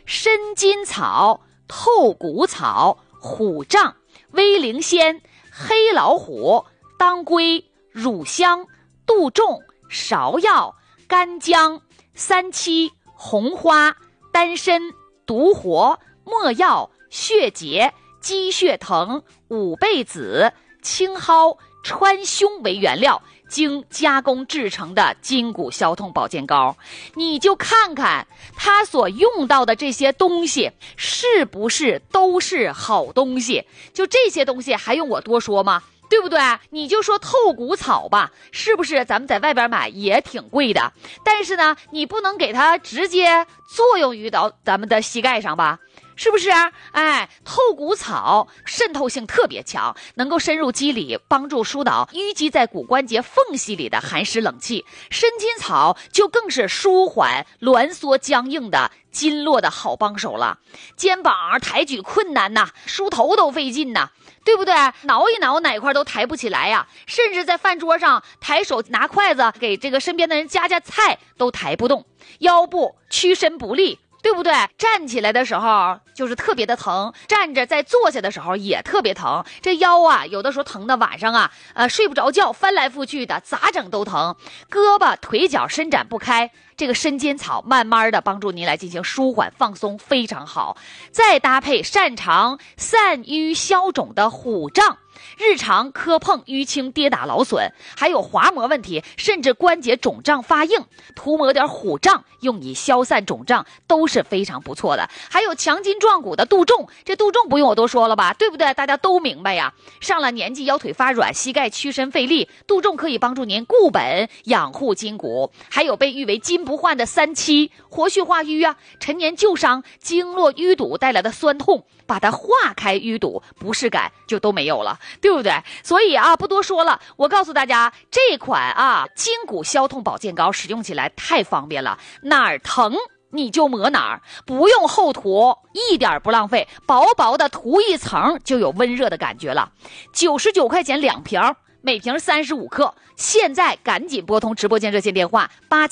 参金草、透骨草、虎杖、威灵仙、黑老虎、当归、乳香、杜仲、芍药、干姜、三七、红花、丹参、独活、没药、血结、鸡血藤、五倍子、青蒿、川芎为原料，经加工制成的筋骨消痛保健膏。你就看看它所用到的这些东西是不是都是好东西，就这些东西还用我多说吗？对不对？你就说透骨草吧，是不是咱们在外边买也挺贵的，但是呢你不能给它直接作用于到咱们的膝盖上吧，是不是？透骨草渗透性特别强，能够深入肌里，帮助疏导淤积在骨关节缝隙里的寒湿冷气。参金草就更是舒缓挛缩僵硬的经络的好帮手了。肩膀抬举困难呐，梳头都费劲呐，对不对？挠一挠哪块都抬不起来呀，甚至在饭桌上抬手拿筷子给这个身边的人夹菜都抬不动，腰部屈伸不利，对不对？站起来的时候就是特别的疼，站着再坐下的时候也特别疼。这腰啊，有的时候疼的晚上睡不着觉，翻来覆去的，咋整都疼。胳膊腿脚伸展不开，这个参金草慢慢的帮助您来进行舒缓放松，非常好。再搭配擅长散瘀消肿的虎杖，日常磕碰淤青跌打劳损，还有滑膜问题甚至关节肿胀发硬，涂抹点虎杖用以消散肿胀都是非常不错的。还有强筋壮骨的杜仲，这杜仲不用我多说了吧，对不对？大家都明白呀。上了年纪腰腿发软，膝盖屈伸费力，杜仲可以帮助您固本养护筋骨。还有被誉为金不换的三七，活血化瘀啊，陈年旧伤经络淤堵带来的酸痛，把它化开淤堵，不适感就都没有了，对不对？所以不多说了，我告诉大家，这款筋骨消痛保健膏使用起来太方便了，哪儿疼你就抹哪儿，不用厚涂，一点不浪费，薄薄的涂一层就有温热的感觉了。99块钱2瓶，每瓶35克，现在赶紧拨通直播间热线电话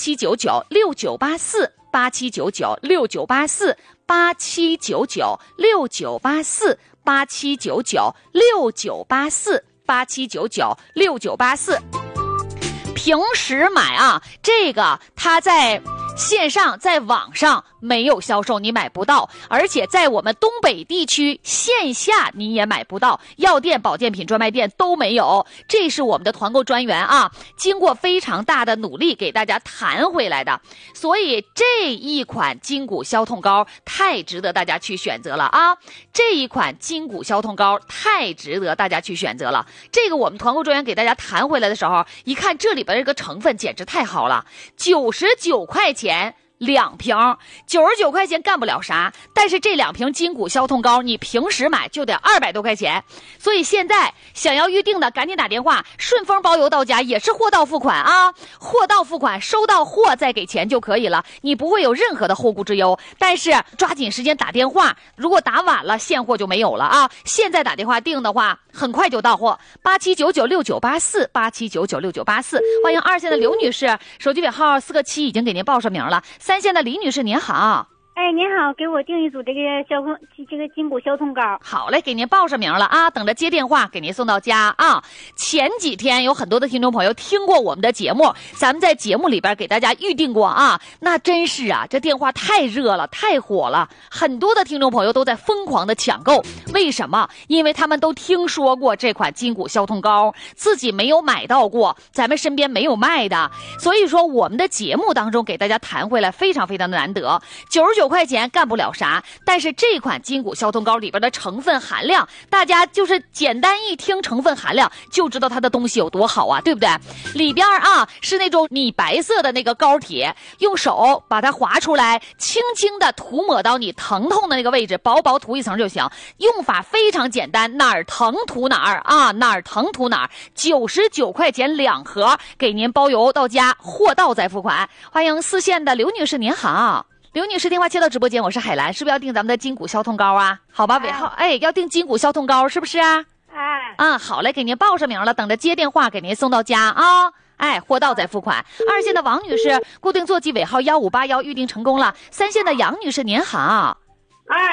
87996984 87996984 87996984 87996984 87996984。平时买这个它在线上在网上没有销售，你买不到，而且在我们东北地区线下你也买不到，药店保健品专卖店都没有。这是我们的团购专员经过非常大的努力给大家谈回来的，所以这一款筋骨消痛膏太值得大家去选择了这一款筋骨消痛膏太值得大家去选择了。这个我们团购专员给大家谈回来的时候，一看这里边这个成分简直太好了，99块钱2瓶，99块钱干不了啥，但是这2瓶筋骨消痛膏你平时买就得200多块钱，所以现在想要预定的赶紧打电话，顺丰包邮到家，也是货到付款货到付款，收到货再给钱就可以了，你不会有任何的后顾之忧。但是抓紧时间打电话，如果打晚了现货就没有了现在打电话订的话很快就到货，87996984 87996984。欢迎2线的刘女士，手机尾号4个7已经给您报上名了。3线的李女士您好。 您好，给我订一组这个筋骨消痛膏。 好嘞，给您报上名了等着接电话给您送到家前几天有很多的听众朋友听过我们的节目，咱们在节目里边给大家预定过那真是这电话太热了，太火了，很多的听众朋友都在疯狂的抢购。为什么？因为他们都听说过这款筋骨消痛膏，自己没有买到过，咱们身边没有卖的，所以说我们的节目当中给大家谈回来非常非常的难得。99块钱干不了啥，但是这款筋骨消痛膏里边的成分含量，大家就是简单一听成分含量就知道它的东西有多好对不对？里边是那种米白色的那个膏铁，用手把它划出来，轻轻的涂抹到你疼痛的那个位置，薄薄涂一层就行，用法非常简单，哪儿疼涂哪儿哪儿疼涂哪儿。99块钱2盒，给您包邮到家，货到再付款。欢迎4线的刘女士您好。刘女士电话接到直播间，我是海兰，是不是要订咱们的筋骨消痛膏好吧，尾号要订筋骨消痛膏是不是好嘞，给您报上名了，等着接电话给您送到家货到再付款。2线的王女士固定座机尾号1581预定成功了。3线的杨女士您好。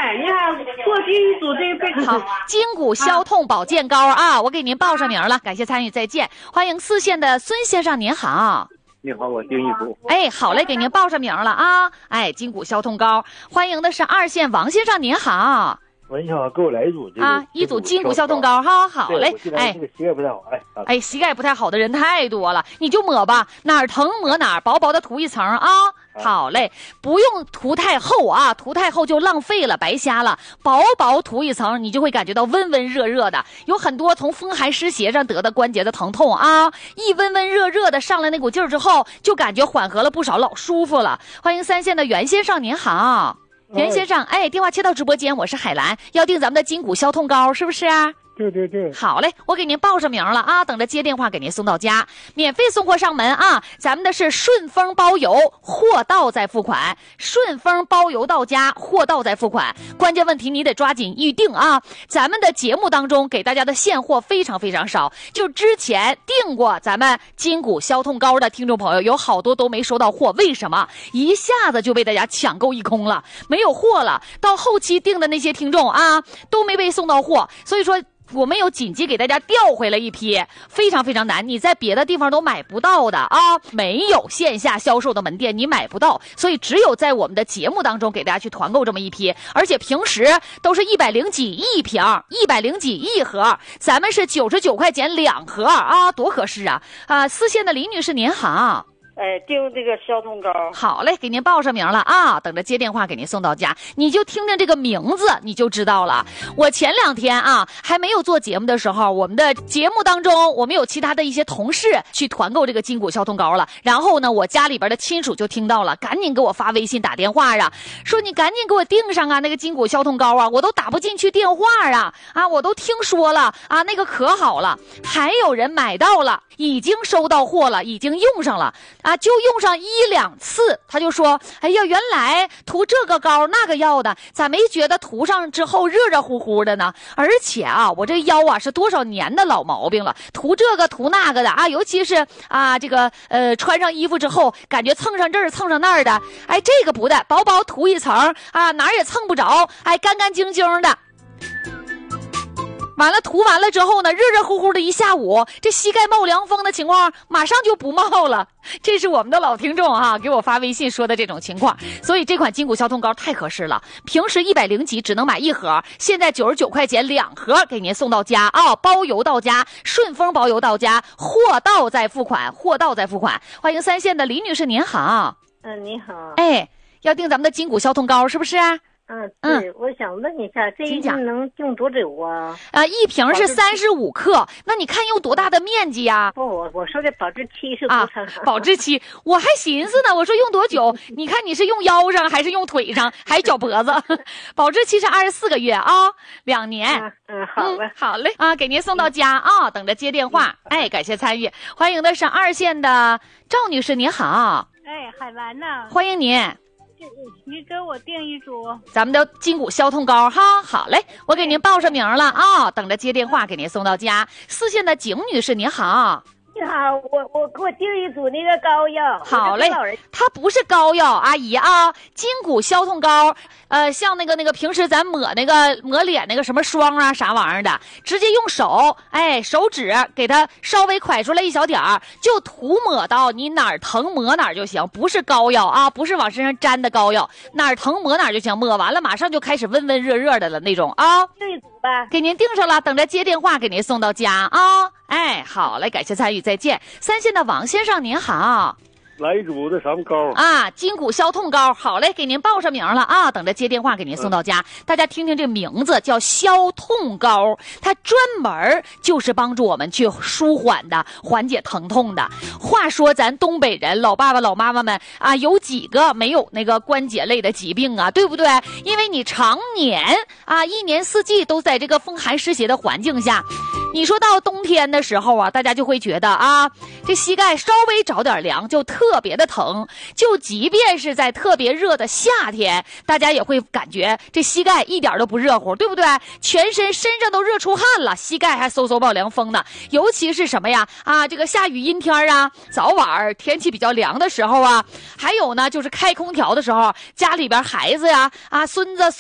你好，做第一组这个好，筋骨消痛保健膏啊，我给您报上名了，感谢参与，再见。欢迎4线的孙先生，您好。 你好，我订一组。 哎，好嘞，给您报上名了啊。哎，筋骨消痛膏。欢迎的是2线王先生，您好。 喂，你好，给我来一组这个啊，一组筋骨消痛膏哈，好嘞。 哎，这个膝盖不太好， 哎，膝盖不太好的人太多了，你就抹吧，哪儿疼抹哪儿，薄薄的涂一层啊。好嘞，不用涂太厚啊，涂太厚就浪费了，白瞎了。薄薄涂一层，你就会感觉到温温热热的。有很多从风寒湿邪上得的关节的疼痛啊，一温温热热的上来那股劲儿之后，就感觉缓和了不少，老舒服了。欢迎3线的袁先生，您好。袁先生，哎，电话切到直播间，我是海兰，要订咱们的筋骨消痛膏，是不是啊？ 对， 好嘞，我给您报上名了啊，等着接电话给您送到家，免费送货上门啊。咱们的是顺丰包邮，货到再付款，顺丰包邮到家，货到再付款。关键问题你得抓紧预定啊。咱们的节目当中给大家的现货非常非常少，就之前订过咱们筋骨消痛膏的听众朋友有好多都没收到货，为什么？一下子就被大家抢购一空了，没有货了。到后期订的那些听众啊，都没被送到货，所以说我们有紧急给大家调回了一批，非常非常难，你在别的地方都买不到的啊，没有线下销售的门店你买不到，所以只有在我们的节目当中给大家去团购这么一批，而且平时都是100几一瓶，100几一盒，咱们是99块钱2盒啊，多合适啊！啊，4线的李女士您好。 哎，订这个消痛膏。 好嘞，给您报上名了啊，等着接电话给您送到家。你就听听这个名字，你就知道了。我前2天啊，还没有做节目的时候，我们的节目当中，我们有其他的一些同事去团购这个筋骨消痛膏了。然后呢，我家里边的亲属就听到了，赶紧给我发微信打电话啊，说你赶紧给我订上啊，那个筋骨消痛膏啊，我都打不进去电话啊，我都听说了啊，那个可好了。还有人买到了，已经收到货了，已经用上了啊，就用上1、2次，他就说，哎呀，原来涂这个膏那个药的，咋没觉得涂上之后热热乎乎的呢？而且啊，我这腰啊是多少年的老毛病了，涂这个涂那个的啊，尤其是啊这个穿上衣服之后，感觉蹭上这儿蹭上那儿的，哎，这个不的，薄薄涂一层啊，哪儿也蹭不着，哎，干干净净的。完了，涂完了之后呢，热热乎乎的一下午，这膝盖冒凉风的情况马上就不冒了。这是我们的老听众啊，给我发微信说的这种情况。所以这款筋骨消痛膏太合适了，平时100几只能买1盒，现在99块钱2盒给您送到家啊，包邮到家，顺丰包邮到家，货到再付款，货到再付款。欢迎3线的李女士，您好。 你好。 哎，要订咱们的筋骨消痛膏是不是啊？ 对，我想问一下，这一瓶能用多久啊？ 一瓶是35克，那你看用多大的面积呀？ 不，我说的保质期是多长？ 保质期，我还寻思呢，我说用多久？你看你是用腰上还是用腿上，还是脚脖子？保质期是24个月啊，2年。 好嘞， 好嘞啊，给您送到家啊，等着接电话。哎，感谢参与，欢迎的是2线的赵女士，您好。 哎，海兰呐， 欢迎您。 你给我订一组咱们的筋骨消痛膏哈，好嘞，我给您报上名了啊，等着接电话给您送到家。4线的景女士您好。 你好，我给我订一组那个膏药。 好嘞，它不是膏药，阿姨啊，筋骨消痛膏，像那个平时咱抹脸那个什么霜啊啥玩意儿的，直接用手，哎，手指给它稍微蒯出来一小点儿，就涂抹到你哪儿疼抹哪儿就行，不是膏药啊，不是往身上沾的膏药，哪儿疼抹哪儿就行，抹完了马上就开始温温热热的了那种啊。 对组吧， 给您订上了，等着接电话给您送到家啊。哎，好嘞，感谢参与，再见。3线的王先生您好。 来一组的什么膏啊？筋骨消痛膏，好嘞，给您报上名了啊，等着接电话给您送到家。大家听听这名字叫消痛膏，它专门就是帮助我们去舒缓的，缓解疼痛的。话说咱东北人老爸爸老妈妈们啊，有几个没有那个关节类的疾病啊，对不对？因为你常年啊1年4季都在这个风寒湿邪的环境下，你说到冬天的时候啊，大家就会觉得啊，这膝盖稍微着点凉就特别的疼，就即便是在特别热的夏天，大家也会感觉这膝盖一点都不热乎，对不对？身上都热出汗了，膝盖还嗖嗖冒凉风呢。尤其是什么呀？啊，这个下雨阴天啊，早晚天气比较凉的时候啊，还有呢，就是开空调的时候，家里边孩子呀、孙子